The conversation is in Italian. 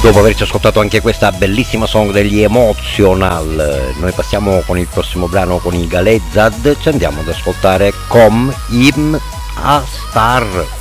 Dopo averci ascoltato anche questa bellissima song degli Emotional, noi passiamo con il prossimo brano con i Galezad, ci andiamo ad ascoltare Com Im A Star.